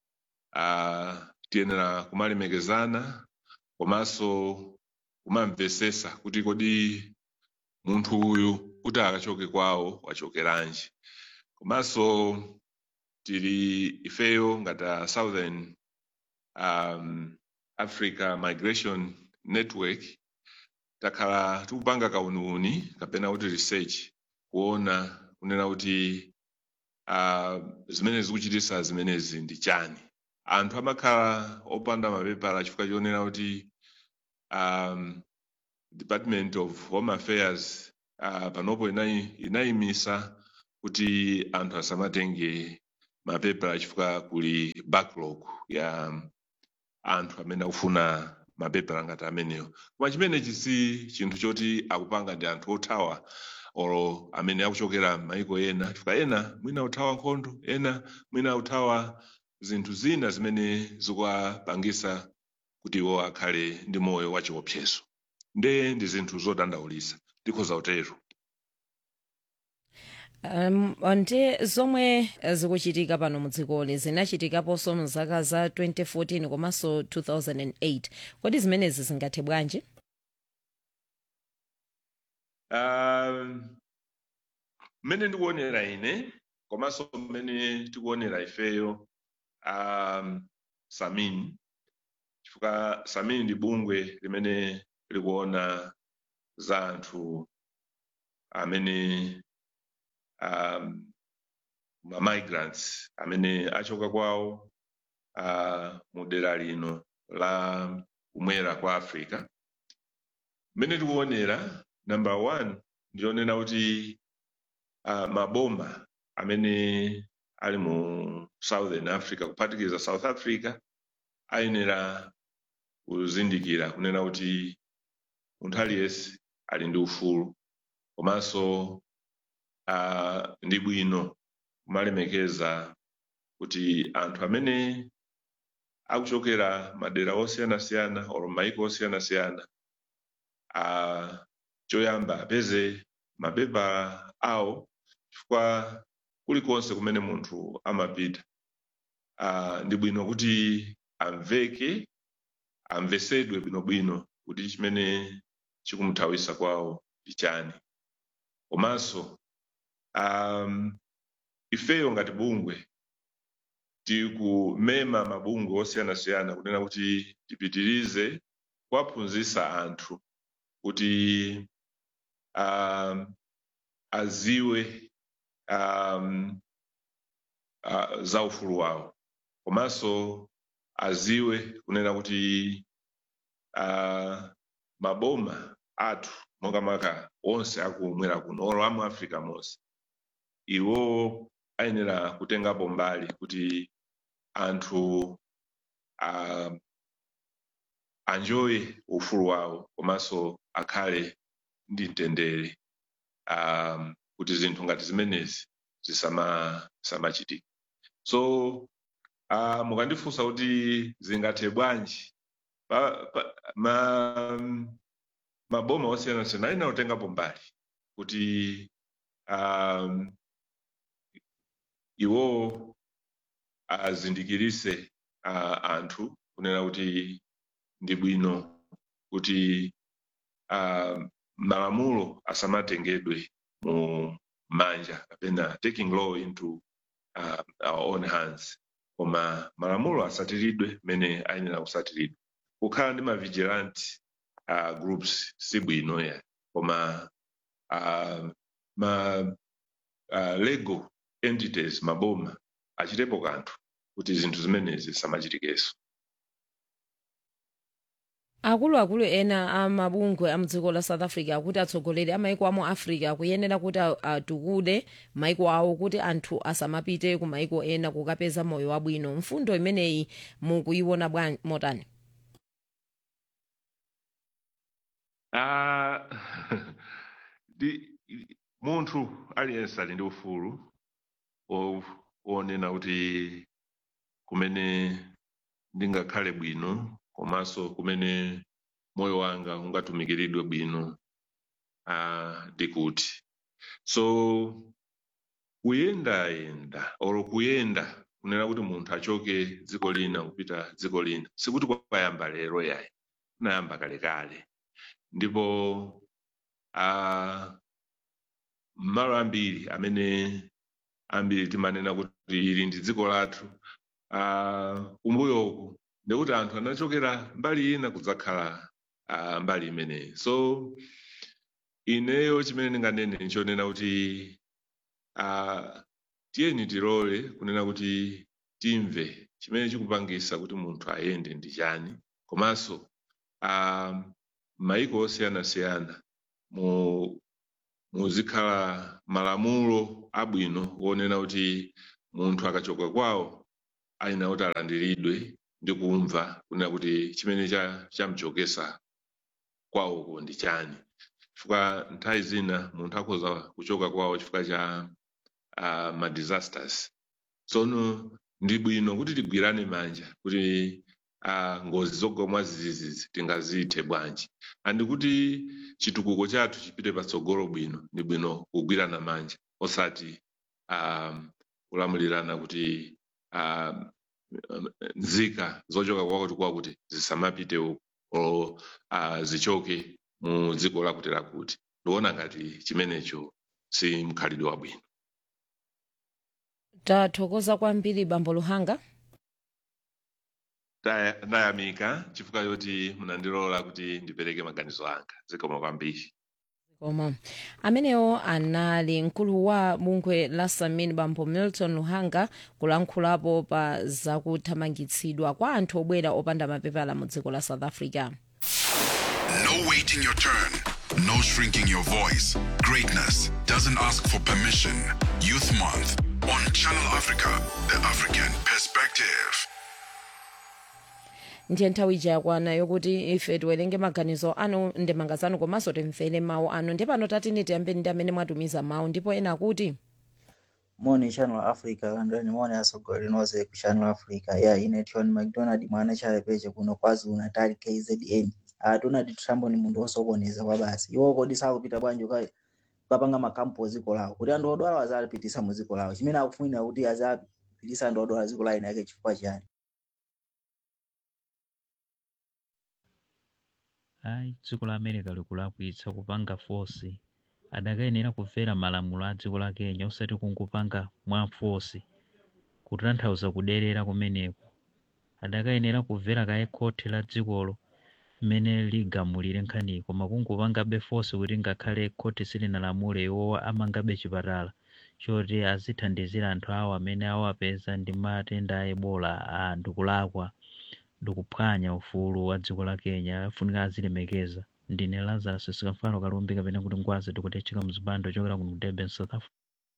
tiyenera kumalemekezana komanso kumamvesesa kuti kodi munthu uyu kuti akachoke kwawo wachokeranji. komanso tili ifeyo ngati Southern Africa Migration Network takhala tikupanga kauniuni kapena kuti research kuona kunena kuti zimene zikuchitisa zimenezi ndi chani. Anthu amakhala opanda mapepala chifukwa chionera kuti Department of Home Affairs panopo inayimisa kuti anthu asamatenge mapepala chifukwa kuli backlog ya anthu amene akufuna mapepala ngati amenewo. Koma chimenechi si chinthu choti akupanga ndi anthu othawa olo amene akuchokera m'mayiko ena chifukwa ena mwina uthawa nkhondo, ena mwina uthawa zinthu zina zimene zikuwapangisa kuti iwo akhale ndi moyo wachiopsezo. Ndi zinthu zodandaulisa ndikhoza utero. Ndi zomwe zikuchitika pano mudzikoli zinachitikaponso mzaka za 2014 komanso 2008. Kodi zimenezi zingathe bwanji? Mmene ndikuonera ine komanso mmene tikuonera ifeyo Samin, chifukwa Samin ndi bungwe limene likuona za anthu amene migrants amene achoka kwawo mu dera lino la kumwera kwa Africa. Mmene tikuonera number 1 ndionena kuti maboma amene ali mu Southern Africa kuphatikiza South Africa ayenera kuzindikira kunena kuti munthu aliyense ali ndi ufulu komanso ndi bwino kumalemekeza kuti anthu amene akuchokera madera osiyanasiyana or maiko osiyanasiyana choyamba apeze mapepala awo chifukwa kulikonse kumene munthu amapita ndi bwino kuti amvesedwe bwinobwino kuti chimene chikumthawisa kwawo ndi chani. Komanso ifeyo ngati bungwe tikumema mabungwe osiyanasiyana kunena kuti tipitirize kuwaphunzitsa anthu kuti aziwe za ufulu wawo komanso aziwe kunena kuti maboma athu mongamaka onse akumwera kuno olo amu Africa monse iwo ayenera kutengapo mbali kuti anthu anjoye ufulu wawo komanso akhale ndi mtendere kuti zinthu ngati zimenezi zisamachitika. So mukandifunsa kuti zingathe bwanji maboma osiyanasiyana ayenera kutengapo mbali kuti iwo azindikirise anthu kunena kuti ndi bwino kuti malamulo asamatengedwe mu manja kapena taking law into our own hands, koma malamulo asatiridwe mene ayenera kusatiridwa. Kukhala ndi vigilante groups si bwino ya koma legal entities maboma achitepo kanthu kuti zinthu zimenezi samachitikeso. Akuluakulu ena amabungwe amdziko la South Africa akuti atsogoleri amaiko amu Africa akuyenera kuti atukule maiko awo kuti anthu asamapite ku maiko ena kukapeza moyo wabwino. Mfundo imeneyi mukuyiona motani? Munthu aliyense ali ndi ufulu onena kuti kumene ndingakhale bwino komanso kumene moyo wanga ungatumikiridwe bwino ndikuti. So kuyenda or kuyenda kunena kuti munthu achoke dziko lina kupita dziko lina sikuti kwayamba lero yayi, kunayamba kalekale. Ndipo malo ambiri amene ambiri timanena kuti ili ndi dziko lathu kumbuyoku ndikuti anthu anachokera mbali ina kudzakhala mbali imeneyi. So ineyo chimene ndinganene nchonena kuti tiyeni tilole kunena kuti timve chimene chikupangisa kuti munthu ayende ndi chani, komanso maiko osiyanasiyana muzikhala malamulo abwino wonena kuti munthu akachoka kwawo ayenera kuti alandiridwe ndi kumva kunena kuti chimene chamchokesa kwawoko ndi chani, chifukwa nthawi zina munthu akhoza kuchoka kwawo chifukwa cha ma disasters. Tsono ndi bwino kuti tigwirane manja kuti ngozi zogwa zizizi tingazithe bwanji, andi kuti chitukuko chathu chipite patsogolo bwino, ndi bwino kugwirana manja osati kulamulirana kuti nzika zochoka kwakuti zisamapite uko zichoke mu dziko lakuti. Ndiona ngati chimenecho si mkhalidwe wabwino. Tathokoza kwambiri Bambo Luhanga. Ndayamika chifukwa yoti munandilola kuti ndipereke maganizo anga. Zikomo kwambiri. Koma amenewo anali mkulu wa bungwe la Samin Bambo Milton Luhanga kulankhulapo pa zakuthamangitsidwa kwa anthu obwera opanda mapepala mu dziko la South Africa. No waiting your turn. No shrinking your voice. Greatness doesn't ask for permission. Youth Month on Channel Africa, the African perspective. Ndiye nthawi yakwana yokuti ife tiwerenge maganizo anu ndemanga zanu komanso timvere mawu anu. Ndipo pano tatini tiyambe ndi amene mwatumiza mawu, ndipo ena kuti Morning Channel Africa, London morning asogolera nonse ku Channel Africa. Ine John McDonald mwana chalepeche kuno KwaZulu Natal KZN. Donald Trump ni munthu osokoneza kwa basi. Iwo kodi sakupita bwanji ukapanga makampu ziko lawo. Kuti anthu odwala azapitisa mu ziko lawo. Chimene akufunira kuti azapitisa anthu odwala ziko lawo inake chifukwa chani. Dziko la America likulakwitsa kupanga force. Adakayenera kumvera malamulo a dziko la Kenya osati kungopanga mwa force. Kutanthauza kuderera kumeneko. Adakayenera kumvera kaye khoti la dzikolo mene ligamulire nkhani koma kungopangabe force kuti ngakhale khoti silinalamule iwo amangabe chipatala choti azithandizira anthu awo amene awapeza ndi matenda a Ebola ndikulakwa ndikuphwanya ufulu wa dziko la Kenya afunika azilemekeza. Ndine Lazarus Sikamfalo Kalumbi kapena kuti ngwazi tikutecheka mzibando chokera ku Durban, South Africa.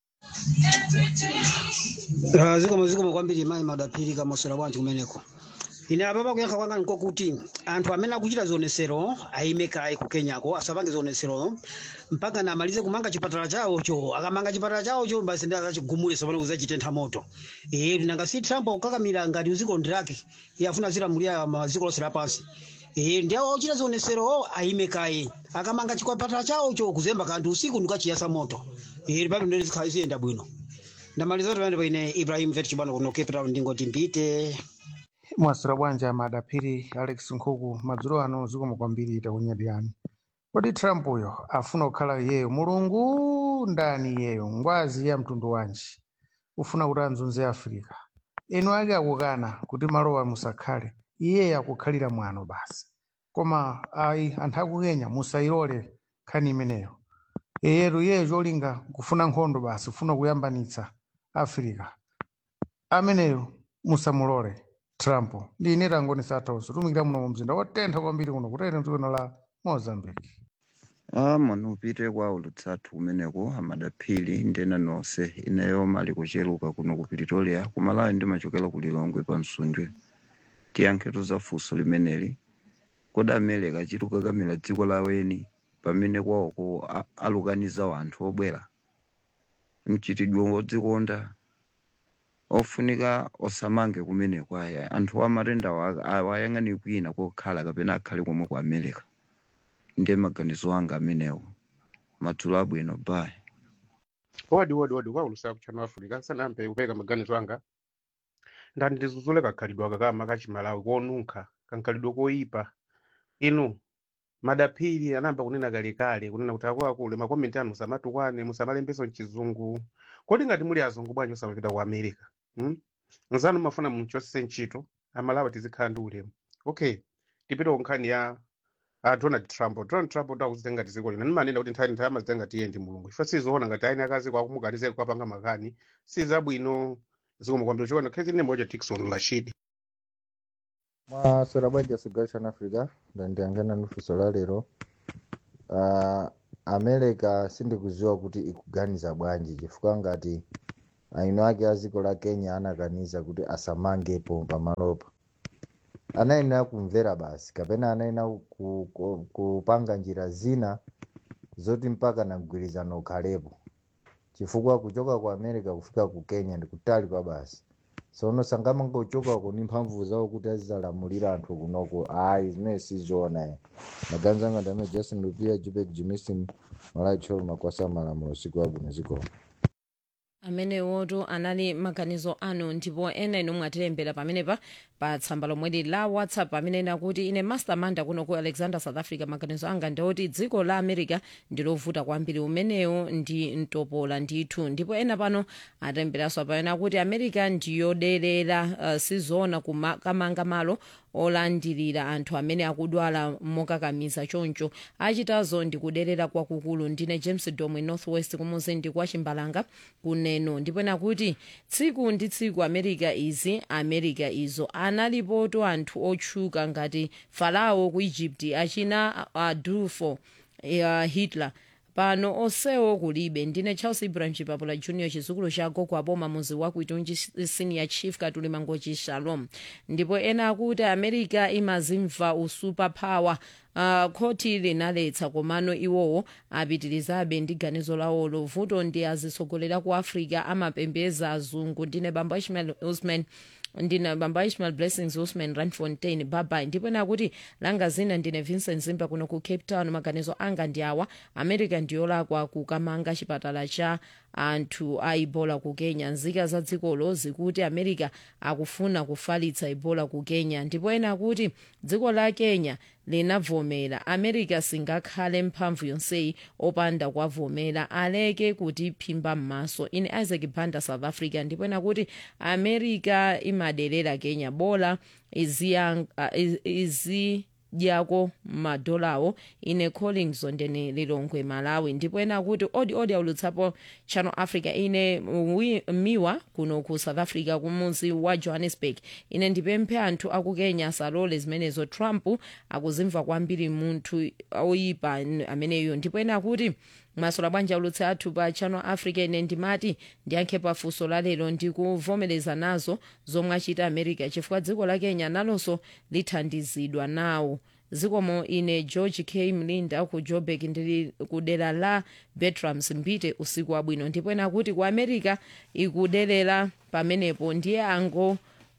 Zikomo kwambiri mai madapiri kamosera bwanji kumeneko. Ine ababa kuyankha kwanga nkokuti anthu amene akuchita zionesero ayimekayi ku Kenyako asapange zionesero mpaka namalize kumanga chipatala chawocho. Akamanga chipatala chawocho basi ndi azachigumule sapano kuzachitentha moto. Linanga si Trump kukakamira ngati uziko ndirake yafuna zilamulira maziko lonse lapansi. Ndi awo ochita zionesero ayimekayi akamanga chipatala chawocho kuzemba kanthu usiku ndikachiyasa moto. Papo ndi zikhaiziyenda bwino. Ndamaliza tupande paine Ibrahim Vetchibano kuno Cape Town ndingoti mbite. Mwasira bwanja madapiri Alex Nkhuku madzulo ano zikomo kwambiri takunyadiyani. Kodi Trump uyo afuna kukhala yeyo mulungu ndani yeyo ngwazi ya mtundu wanji ufuna kuti anzunze Afrika. Enu ake akukana kuti malowa musakhale iye akukhalira mwano basi. Koma ayi anthu aku Kenya musayilole nkhani imeneyo. Yeyo cholinga kufuna nkhondo basi ufuna kuyambanitsa Afrika. Ameneyo musamulole Trump. Ndine tangoni satauso tumikira muno mzinda wotentha kwambiri kuno kutene dziko la Mozambique. Manupite kwa ulutsathu kumeneko amadapiri ndena nonse ineyo mali kucheluka kuno ku Pretoria kumalawi ndimachokera ku Lilongwe pa Msundwe. Tiyankhetu za funso limeneli kodi America achituka kamira dziko laweni pamene kwawoko alukaniza anthu obwera. Mchitidwe wodzikonda ofunika osamange kumeneko aya anthu amatenda awayang'ani kwina kokhala kapena akhale komwe ku America. Ndiye maganizo anga amenewo. Madzulo abwino bye. Wadi kwa ulusa ku Channel Africa sanampe kupeka maganizo anga. Ndani ndizuzule kakhalidwe kakama kachimalawi konunkha kankhalidwe koyipa. Inu madapiri anamba kunena kalekale kunena kuti akulu makomenti anu musamatukwane musamalembeso mchizungu. Kodi ngati muli azungu bwanji osamapita ku America? Nzanu mafuna mchosese ntchito amalawi tizikhala ndi ulemu. Okay, tipite ku nkhani ya Donald Trump takuzitenga dziko lino nimanena kuti nthawi amazitenga tiye ndi mulungu ife sizoona ngati aine akaziko akumugalizira kwapanga makani sizabwino zikomo kwambiri chiona khezi ine moja Dickson Rashid. Mwaswera bwanji Channel Africa ndandiyangana nufunso la lero. America sindikuziwa kuti ikuganiza bwanji chifukwa ngati aino ake a dziko la Kenya anaganiza kuti asamangepo pamalopo anayenera kumvera basi kapena anayenera kupanga njira zina zoti mpaka na mgwirizano ukhalepo chifukwa kuchoka ku America kufika ku Kenya ndikutali kwa basi sono sangamanga uchoka ku ni mphamvu zawo kuti azizalamulira anthu kunoko ayi zimene sizoona maganizo anga ndame Jason Lupia Jubek Jimison Malacho makwasa malamulo siku abwino ziko amene woto anali maganizo anu ndipo ena inu mwatilembera pamenepa pa tsamba lomwe la WhatsApp amene nakuti ine mastermanda kuno ku Alexander South Africa maganizo anga ndioti dziko la America ndilovuta kwambiri umeneyo ndi mtopola ndithu ndipo ena pano atemberanso pamene kuti America ndiyoderera sizona kamanga malo olandirira anthu amene akudwala mokakamiza choncho achitazo ndikuderera kwakukulu ndine James Domwe Northwest kumuzi ndi kwa Chimbalanga kuneno ndipo nakuti tsiku ndi tsiku America izo analipoto anthu otchuka ngati Farao ku Egypt achina Adolfo Hitler pano osewo kulibe ndine Charles Ibrahim Chipapula Junior chizukulu cha gogo aboma muzi wa kuitunji senior chief Katuli Mangochi Shalom ndipo ena akuti America imazimva usuper power khoti linaletsa komano iwowo apitirizabe ndi ganizo lawo lovuto ndi azisogolera ku Africa amapembeza azungu ndine Bamba Ishmael Usman ndina Bamba Ishmael Blessings Usman Randfontein baba ndipo nakuti langa zina ndine Vincent Zimba kuno ku Cape Town maganizo anga ndi awa America ndiyolakwa kukamanga chipatala cha anthu a Ebola ku Kenya nzika za dzikolo zikuti America akufuna kufalitsa Ebola ku Kenya ndipo ena kuti dziko la Kenya linavomera America singakhale mphamvu yonseyi opanda kwavomera aleke kuti phimba m'maso ine Isaac Banda South Africa ndipo ena kuti America imaderera Kenya bola izi dyako madolawo ine Collins ndene Lilongwe Malawi ndipo ena kuti odi aulutsapo Channel Africa ine miwa kuno ku South Africa kumuzi wa Johannesburg ine ndipemphe anthu aku Kenya salole zimenezo Trump akuzimva kwambiri munthu oyipa ameneyo ndipo ena kuti masola bwanja ulutsa athu pa Channel Africa ine ndimati ndiyankhe pafunso la lero ndikuvomereza nazo zomwe achita America chifukwa dziko la Kenya nalonso lithandizidwa nawo zikomo ine George K Mlinda ku Joburg ndili kudera la Bertrams Mbite usiku wabwino ndipo ena kuti ku America ikuderera pamenepo ndiye ango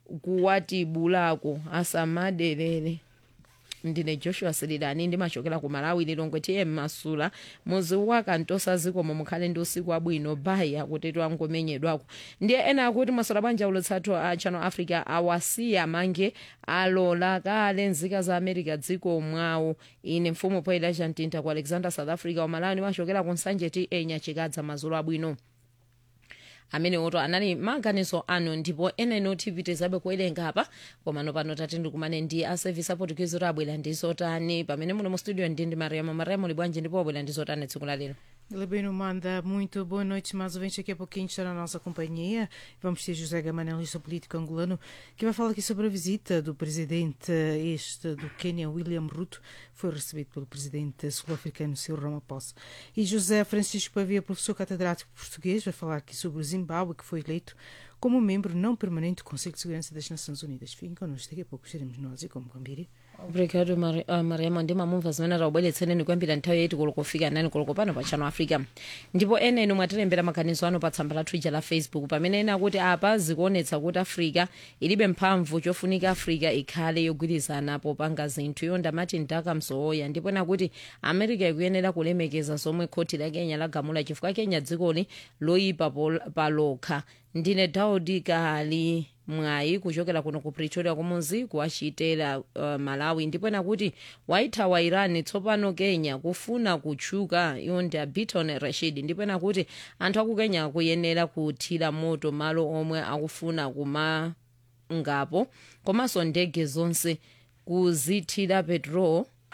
kuwatibulako asamaderere ndine Joshua Sililani ndimachokera ku Malawi Lilongwe TM Masula muzi wa Kantosa zikomo mukhale ndi usiku wabwino bayi akutetwa ngomenyedwako ndiye ena akuti masola bwanja ulutsathu a Channel Africa awasiya mange alola kale nzika za America dziko mwawo ine mfumu Poyela Jantinta ku Alexander South Africa wa Malawi machokera ku Nsanje TA Nyachikadza mazulu abwino amene oto anali maganizo anu ndipo ena inotivite zabe kuwerenga apa komano pano tatindi kumane ndi a service aportuguese rabwera ndi zotani pamene muno mu studio ndi Mariamo libwanje ndipo wabwera ndi zotani tsiku la lero. Labino manda, muito boa noite, mais ouvintes aqui a pouquinho está na nossa companhia. Vamos ter José Gama, analista político angolano, que vai falar aqui sobre a visita do presidente do Quênia, William Ruto, foi recebido pelo presidente sul-africano Cyril Ramaphosa. E José Francisco Pavia, professor catedrático português, vai falar aqui sobre o Zimbábue, que foi eleito como membro não permanente do Conselho de Segurança das Nações Unidas. Fiquem connosco, daqui a pouco estaremos nós e como Gambiri. Obrigado Mariamo ndima mumva zimene raubweretseneni kuyambira nthawi yaiti kolokofika nani koloko pano pa Channel Africa ndipo ena inu mwatilembera maganizo ano pa tsamba la Twitter la Facebook pamene ena kuti apa zikuonetsa kuti Africa ilibe mphamvu chofunika Africa ikhale yogwirizana popanga zinthu yonda Martin Daka Msowoya ndipo ena kuti America ikuyenera kulemekeza zomwe khoti la Kenya lagamula chifukwa Kenya dzikoli loyipa palokha ndine Daudi Kali mwayi kuchokera kuno ku Pretoria kumuzi kuwachitera Malawi ndipo nakuti waitha wa Iran tsopano Kenya kufuna kutchuka yonda Biton Rashid ndipo nakuti anthu aku Kenya akuyenera kuthira moto malo omwe akufuna kumangapo komanso ndege zonse kuzithira petrol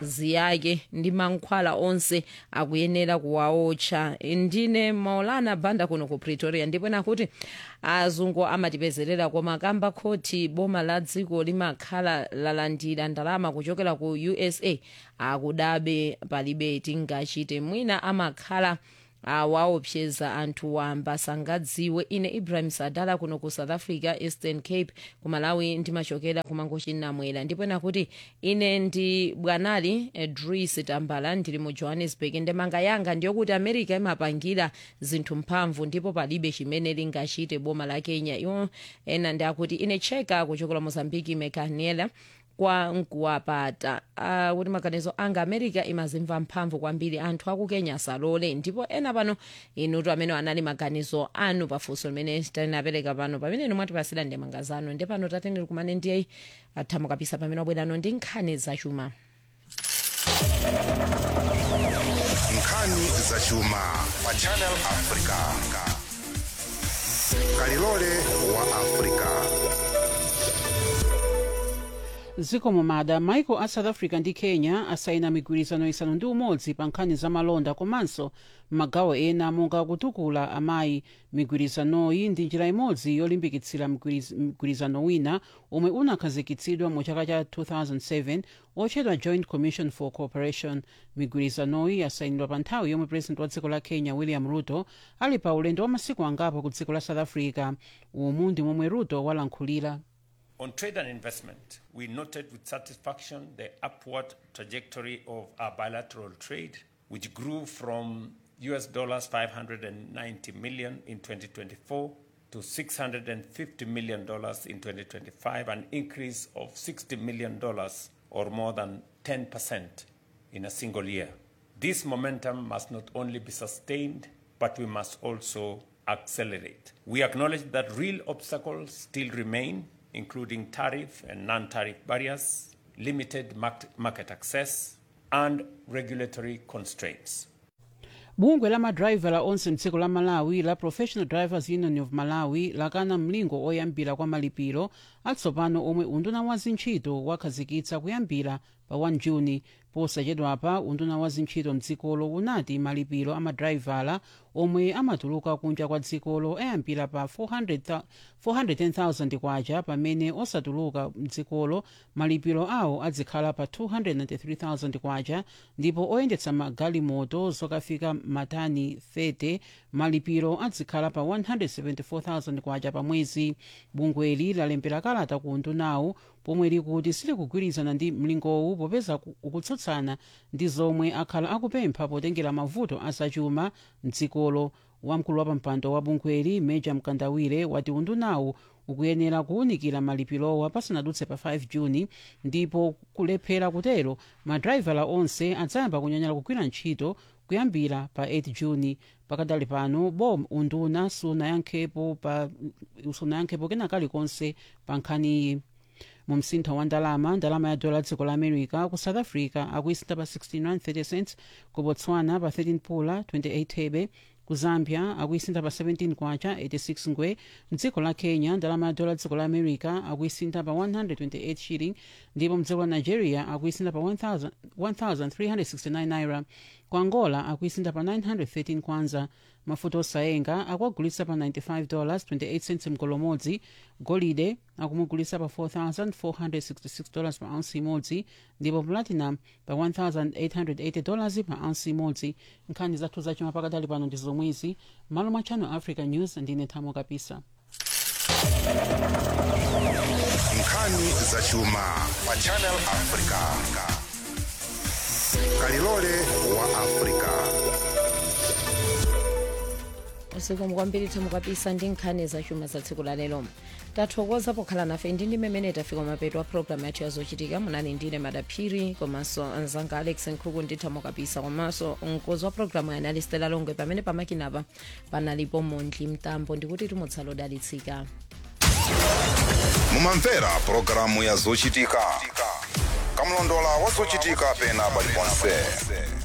ziyake ndi mankhwala onse akuyenera kuwaotcha. Ndine Maulana Banda kuno ku Pretoria, ndipo nakuti azungu amatipezerera koma kamba khoti boma la dziko limakhala lalandira ndalama kuchokera ku USA akudabe palibe tingachite. Mwina amakhala waopseza anthu wamba sangadziwe. Ine Ibrahim Sadala kuno ku South Africa, Eastern Cape, ku Malawi ndimachokera kumangochi namwera. Ndipo nakuti ine ndi bwanali Dries Tambala ndili mu Johannesburg. Ndemanga yanga ndiyokuti America imapangira zinthu mphamvu ndipo palibe chimene lingachite boma la Kenya. Iwo ena ndi akuti ine Cheka kuchokera Mozambique Mekanela kwa nkuwapata kuti maganizo anga America imazimva mphamvu kwambiri anthu aku Kenya salole. Ndipo ena pano inutu amene anali maganizo anu pafunso limene tinapereka pano pamene inu mwatipasira ndemanga zanu. Ndi pano tatendere kumane ndiye athamo kapisa pamene wabwerano ndi nkhani zachuma. Nkhani zachuma pa Channel Africa. Kalilole wa Africa. Ziko mumada maiko a South Africa ndi Kenya asaina migwirizano isanu ndi umodzi pa nkhani za malonda komanso magawo ena monga kutukula amayi. Migwirizanoyi ndi njira imodzi yolimbikitsira mgwirizano wina omwe unakhazikitsidwa mu chaka cha 2007 otchedwa Joint Commission for Cooperation. Migwirizanoyi yasayinidwa pa nthawi yomwe president wa dziko la Kenya William Ruto ali pa ulendo wa masiku angapo ku dziko la South Africa. Umu ndi momwe Ruto walankhulira. On trade and investment, we noted with satisfaction the upward trajectory of our bilateral trade, which grew from US dollars 590 million in 2024 to $650 million in 2025, an increase of $60 million or more than 10% in a single year. This momentum must not only be sustained, but we must also accelerate. We acknowledge that real obstacles still remain, including tariff and non-tariff barriers, limited market access, and regulatory constraints. Bungwe la madraivala onse mdziko la Malawi la Professional Drivers Union of Malawi lakana mlingo oyambira kwa malipiro atsopano omwe unduna wa zintchito wakhazikitsa kuyambira pa 1 Juni. Posachedwapa unduna wa zintchito mdzikolo unati malipiro amadraivala omwe amatuluka kunja kwa dzikolo ayambira pa 410,000 kwacha pamene osatuluka mdzikolo malipiro awo adzikhala pa 293,000 kwacha, ndipo oyendetsa magalimoto zokafika matani 30 malipiro adzikhala pa 174,000 kwacha pa mwezi. Bungweli lalembera kalata ku undunawo pomwe likuti silikugwirizana ndi mlingowu popeza ukutsutsana ndi zomwe akhala akupempha potengera mavuto azachuma mdzikolo. Wamkulu wa pampando wa bungweli Meja Mkandawire wati undunawu ukuyenera kuwunikira malipirowa pasanadutse pa 5 Juni, ndipo kulephera kutero madraivala onse adzayamba kunyanyala kugwira ntchito kuyambira pa 8 Juni. Pakadali pano unduna sunayankhepo kena kalikonse pa nkhaniyi. Mu msintho wa ndalama ya dola dziko la America ku South Africa akuisintha pa 16.30 cents, ku Botswana pa 13 pula 28 thebe, ku Zambia akuisintha pa 17 kwacha 86 ngwe. Mdziko la Kenya ndalama ya dola dziko la America akuisintha pa 128 shilling, ndipo mdziko la Nigeria akuisintha pa 1,369 naira. Ku Angola akuisintha pa 913 kwanza. Mafuta osayenga akuagulitsa pa $95.28 mgolo modzi. Golide akumugulitsa pa $4,466 pa ounce imodzi, ndipo platinum pa $1,880 pa ounce imodzi. Nkhani zathu zachuma pakadali pano ndi zomwezi. Malo mwa Channel Africa News ndine Thamo Kapisa. Nkhani zachuma pa Channel Africa. Kalilole wa Africa. Usiku kwambiri Thamo Kapisa ndi nkhani zachuma za tsiku la lero. Tathokoza pokhala nafe ndi mmene tafika mapeto a program yathu yazochitika. Munali ndine Madaphiri komanso anzanga Alex Nkhuku ndi Thamo Kapisa komanso mkonzi wa programu yanali Stella Longwe, pamene pamakinapa panalipo Mondli Mtambo. Ndikuti tumutsala odalitsika. Mumamvera programu ya zochitika. Kamlondola wa zochitika pena paliponse.